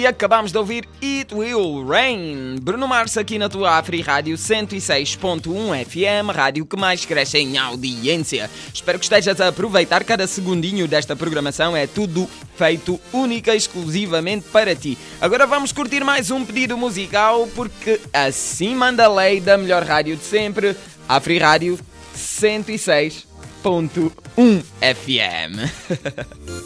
E acabamos de ouvir It Will Rain. Bruno Mars aqui na tua Afri Rádio 106.1 FM, rádio que mais cresce em audiência. Espero que estejas a aproveitar cada segundinho desta programação, é tudo feito única e exclusivamente para ti. Agora vamos curtir mais um pedido musical, porque assim manda a lei da melhor rádio de sempre, Afri Rádio 106.1 FM.